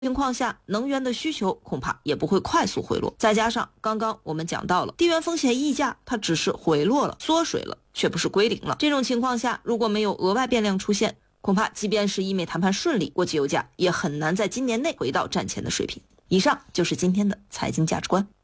情况下，能源的需求恐怕也不会快速回落。再加上刚刚我们讲到了地缘风险溢价，它只是回落了、缩水了，却不是归零了。这种情况下，如果没有额外变量出现，恐怕即便是伊美谈判顺利，国际油价也很难在今年内回到战前的水平。以上就是今天的财经价值观。